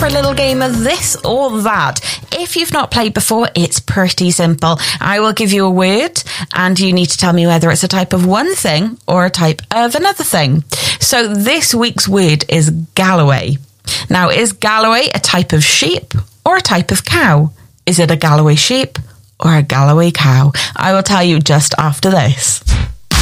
a little game of this or that. If you've not played before, it's pretty simple. I will give you a word and you need to tell me whether it's a type of one thing or a type of another thing. So this week's word is Galloway. Now, is Galloway a type of sheep or a type of cow? Is it a Galloway sheep or a Galloway cow? I will tell you just after this.